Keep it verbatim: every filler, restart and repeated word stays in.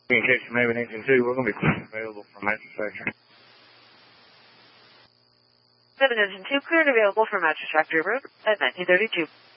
Communication Maven Engine two, we're going to be cleared available from Mattress Factory. Maven Engine two, cleared available from Mattress Factory Road at nineteen thirty-two.